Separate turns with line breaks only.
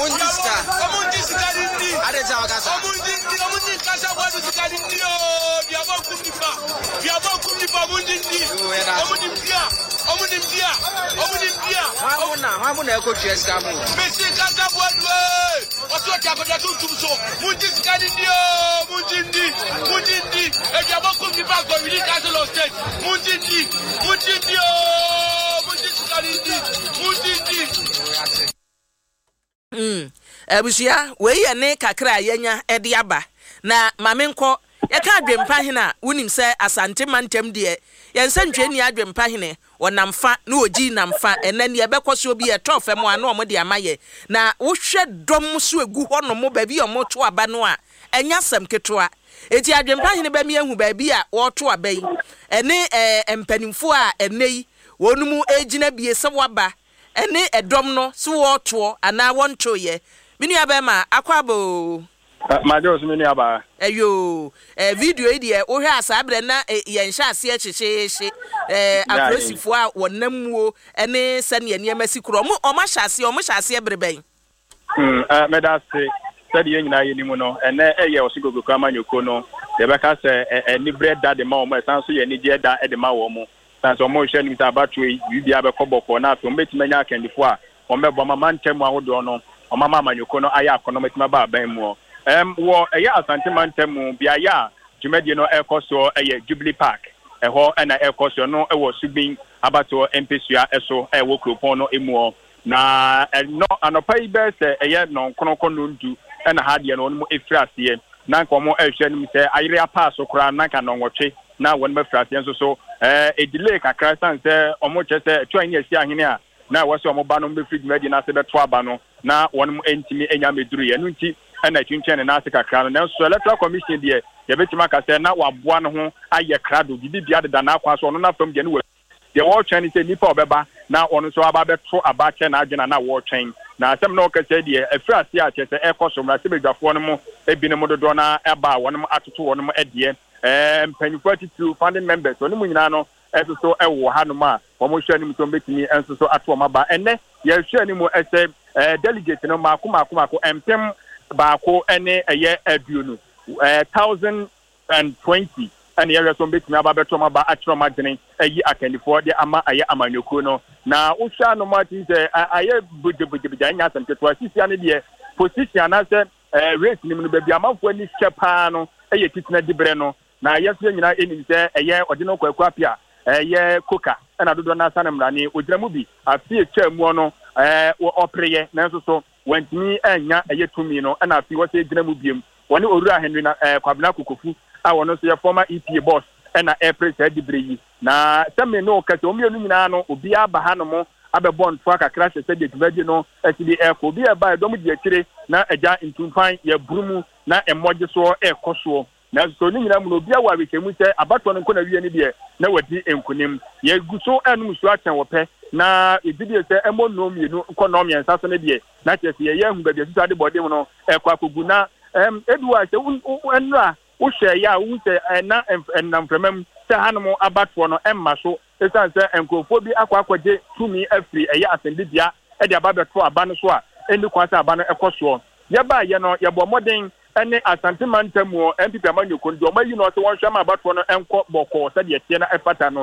Omundiska dindi. Adeja wakasa. Omundi kasa wadu sikali ndio. Biabo kumnipa omundindi. Omundi mpia. Hamuna eko cheska mu. Messi kasa wadu. Osoti akoja tutumso. Mundiska ndio. Mundindi. Biabo kumnipa go really castle state. Mundindi.
Abusia we ye ne kakra yenya ede aba na mamenkọ ye ka adwempa hena wonim se asante mantem de ye nsantweni adwempa hene wonamfa na oji namfa enani ebekọso obi e tofem a na omode amaye na wohwe dom so egu ho no mo ba bi omoto aba no a enya sam ketoa eti adwempa hene ba mi ehu ba bi a woto aba yi ene empanimfo a enei wonumu ejina bie se waba ene edom no so woto ana wonto ye mini abema akwabo
Majos mini aba
eyo video yi de wo hwe asabre na ye nhya ase ehyehyehye akrosifo a wonammuo ene sane aniema sikro o ma hyase o mo hyase ebreben
medase said ye nyina ye nimu no ene eye osigogo kwama nyoko no de beka se eni breda de ma o mo sanso ye ni je da de ma wo mo sanso mo hwe ni ta batwe bibia be koboko na so metimanya akandifo a o mebo mama ntemu ahodo no o mama manyoko no aya akono metima ba ban mu wo eya asante mantemu bia ya jumedie no ekoso eye Jubilee Park eho na ekoso no ewo subin abato empesua eso ewo kropon no emu na no anopa ibe se eye no konokono ndu na hadie no mo efrase na nko mo ehwe nim se ayire apaso kra na ka no nwotwe na won mafrase nso so delay kakra san se omo chese twa ni asi ahene a na wo se omo ba no mbe medie na se beto aba no na won mo entimi enya meduru ye no nti na twinchen na asika kra no so electoral commission de ye betima ka se na waboa no ho aye krado bibia de na akwa so no na fam de no de wo twen se nipa obeba na ono so aba beto abache na agena na wo twen na asem na o ka se de afrase a che se ekoso mra se bedwafo no mo ebine mo dodo na eba wono mo atoto wono mo ede mpanyufo atitu funding members wono mo nyina no eso so ewo hanom a wo mo hwani mo so betimi enso so ato maba enne ye hwani mo ese delegate no mako empem baako ene eye aduonu 1020 ene yere so betimi aba beto maba atro magene ayi akandifo de ama aye amanyoko no na usha no mati se aye bujebujebuja anya santeto asisi ane de position na se race nim no bia amafo ani chepa no eye titina dibre no na yeso nyina eni se eye ode no kwakwa pia eye koka na dodo na sanemra ni ogyiramu bi afie twamu no opreye na nso so wantini anya eye tumi no na afie wo se gyiramu biem woni orura Henry na kwabena kokofu a wono so ye former EPA boss na airpress dibre na seme no kase omienu nyina no obi aba hanom abebo nto akakra se de dwadi no asidi airko obi aba dom di akire na agya ntumpan ye burumu na emoje so ekoso na so ni nyina mu obi awa wekemu se abato no nko na wie ni de na wadi enkunim ye guso anu so aten wope na ebidi se emono mienu nko no miensa so ne de na chese ye hu ba de so ade bode mu no ekwa kogu na edua se enra wo hye ya wo se na namfremam se hanom abato no emma so esan se enkofo bi akwaje tumi afri eye asendibia e de ababeto aba no so a eni kwasa aba no ekoso ye ba ye no ye bo moden ene asante mantamu MPP amanyoko ndo mayi no se won hwama abato no enko boko se de tie na efata no